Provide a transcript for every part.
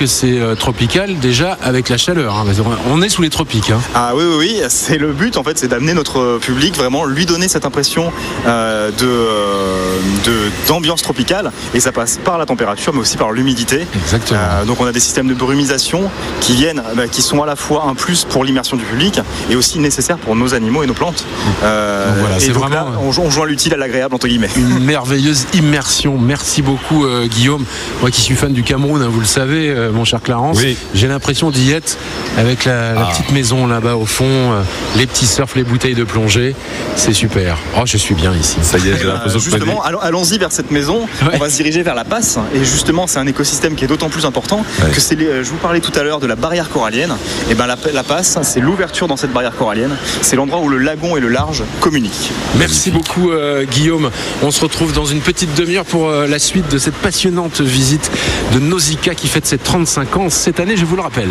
que c'est tropical déjà avec la chaleur. Hein. On est sous les tropiques. Hein. Ah oui, c'est le but en fait, c'est d'amener notre public, vraiment lui donner cette impression d'ambiance tropicale, et ça passe par la température mais aussi par l'humidité. Exactement. Donc on a des systèmes de brumisation qui sont à la fois un plus pour l'immersion du public et aussi nécessaires pour nos animaux et nos plantes. Voilà, et c'est donc vraiment là, on joint l'utile à l'agréable entre guillemets. Une merveilleuse immersion. Merci beaucoup Guillaume. Moi qui suis fan du Cameroun, hein, vous le savez, mon cher Clarence. Oui. J'ai l'impression d'y être avec la petite maison là-bas au fond, les petits surfs, les bouteilles de plongée. C'est super. Oh, je suis bien ici. Ça y est, j'ai l'impression que justement, allons-y vers cette maison. Ouais. On va se diriger vers la Passe. Et justement, c'est un écosystème qui est d'autant plus important que je vous parlais tout à l'heure de la barrière corallienne. Et ben la Passe, c'est l'ouverture dans cette barrière corallienne. C'est l'endroit où le lagon et le large communiquent. Merci beaucoup Guillaume. On se retrouve dans une petite demi-heure pour la suite de cette passionnante visite de Nausicaa qui fête ses 35 ans cette année, je vous le rappelle.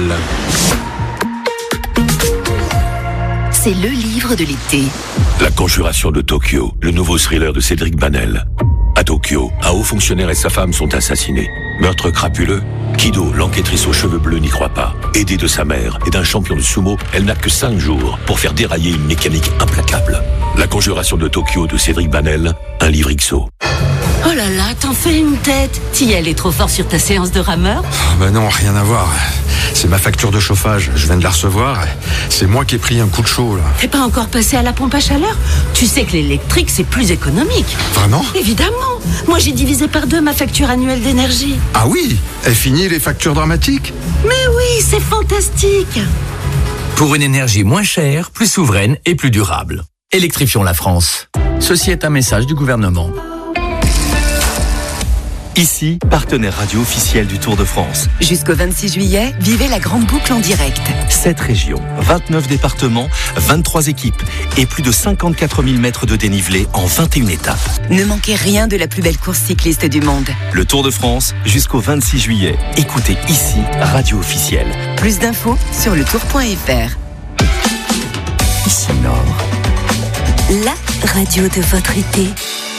C'est le livre de l'été. La Conjuration de Tokyo, le nouveau thriller de Cédric Banel. À Tokyo, un haut fonctionnaire et sa femme sont assassinés. Meurtre crapuleux. Kido, l'enquêtrice aux cheveux bleus, n'y croit pas. Aidée de sa mère et d'un champion de sumo, elle n'a que 5 jours pour faire dérailler une mécanique implacable. La Conjuration de Tokyo de Cédric Banel, un livre XO. Oh là là, t'en fais une tête. T'y allais trop fort sur ta séance de rameur? Non, rien à voir. C'est ma facture de chauffage, je viens de la recevoir. C'est moi qui ai pris un coup de chaud là. T'es pas encore passé à la pompe à chaleur? Tu sais que l'électrique c'est plus économique. Vraiment? Évidemment. Moi j'ai divisé par 2 ma facture annuelle d'énergie. Ah oui? Et fini les factures dramatiques? Mais oui, c'est fantastique. Pour une énergie moins chère, plus souveraine et plus durable. Électrifions la France. Ceci est un message du gouvernement. Ici, partenaire radio officiel du Tour de France. Jusqu'au 26 juillet, vivez la grande boucle en direct. 7 régions, 29 départements, 23 équipes et plus de 54 000 mètres de dénivelé en 21 étapes. Ne manquez rien de la plus belle course cycliste du monde. Le Tour de France, jusqu'au 26 juillet. Écoutez ici, radio officielle. Plus d'infos sur letour.fr. Ici Nord. La radio de votre été.